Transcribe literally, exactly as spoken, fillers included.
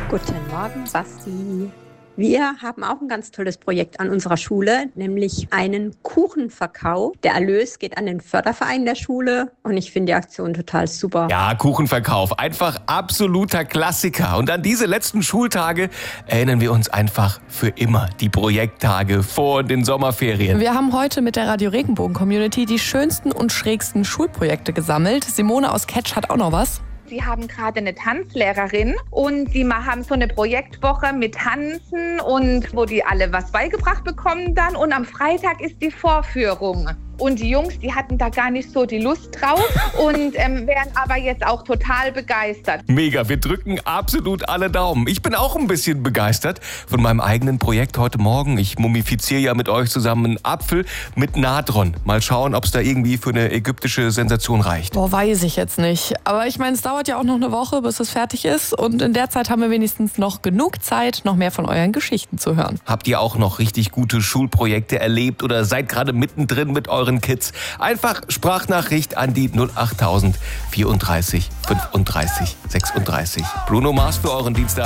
Guten Morgen, Basti. Wir haben auch ein ganz tolles Projekt an unserer Schule, nämlich einen Kuchenverkauf. Der Erlös geht an den Förderverein der Schule und ich finde die Aktion total super. Ja, Kuchenverkauf, einfach absoluter Klassiker. Und an diese letzten Schultage erinnern wir uns einfach für immer. Die Projekttage vor den Sommerferien. Wir haben heute mit der Radio Regenbogen Community die schönsten und schrägsten Schulprojekte gesammelt. Simone aus Ketsch hat auch noch was. Sie haben gerade eine Tanzlehrerin und sie haben so eine Projektwoche mit Tanzen und wo die alle was beigebracht bekommen dann. Und am Freitag ist die Vorführung. Und die Jungs, die hatten da gar nicht so die Lust drauf und ähm, wären aber jetzt auch total begeistert. Mega, wir drücken absolut alle Daumen. Ich bin auch ein bisschen begeistert von meinem eigenen Projekt heute Morgen. Ich mumifiziere ja mit euch zusammen einen Apfel mit Natron. Mal schauen, ob es da irgendwie für eine ägyptische Sensation reicht. Boah, weiß ich jetzt nicht. Aber ich meine, es dauert ja auch noch eine Woche, bis es fertig ist. Und in der Zeit haben wir wenigstens noch genug Zeit, noch mehr von euren Geschichten zu hören. Habt ihr auch noch richtig gute Schulprojekte erlebt oder seid gerade mittendrin mit euren Kids? Einfach Sprachnachricht an die null achttausend vierunddreißig fünfunddreißig sechsunddreißig. Bruno Mars für euren Dienstag.